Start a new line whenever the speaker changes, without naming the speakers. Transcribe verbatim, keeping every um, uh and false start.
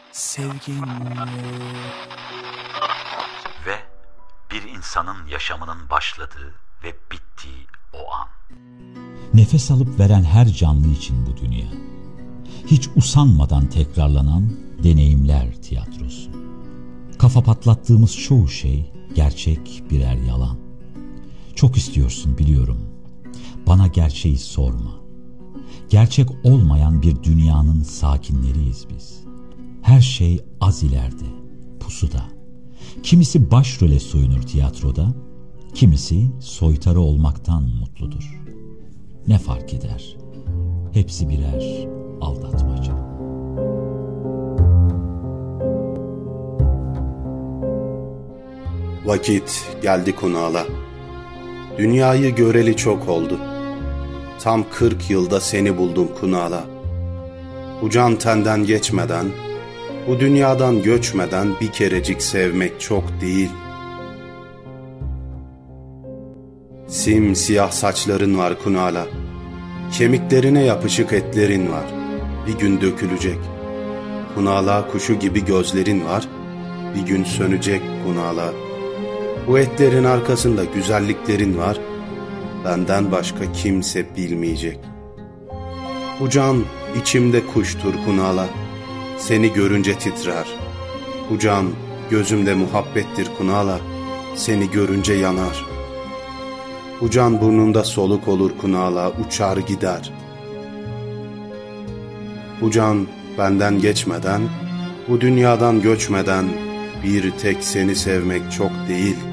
sevginle.
Ve bir insanın yaşamının başladığı ve bittiği o an.
Nefes alıp veren her canlı için bu dünya. Hiç usanmadan tekrarlanan deneyimler tiyatrosu. Kafa patlattığımız çoğu şey gerçek birer yalan. Çok istiyorsun biliyorum. Bana gerçeği sorma. Gerçek olmayan bir dünyanın sakinleriyiz biz. Her şey az ileride, pusuda. Kimisi başrole soyunur tiyatroda, kimisi soytarı olmaktan mutludur. Ne fark eder? Hepsi birer aldatmaca.
Vakit geldi Kunal'a. Dünyayı göreli çok oldu. Tam kırk yılda seni buldum Kunal'a. Bu can tenden geçmeden, bu dünyadan göçmeden bir kerecik sevmek çok değil. Simsiyah saçların var Kunal'a. Kemiklerine yapışık etlerin var. Bir gün dökülecek. Kunal'a kuşu gibi gözlerin var. Bir gün sönecek Kunal'a. Bu etlerin arkasında güzelliklerin var. Benden başka kimse bilmeyecek. Bu can içimde kuştur Kunal'a. Seni görünce titrer. Bu can gözümde muhabbettir Kunal'a. Seni görünce yanar. Bu can burnunda soluk olur Kunal'a, uçar gider. Bu can benden geçmeden, bu dünyadan göçmeden bir tek seni sevmek çok değil.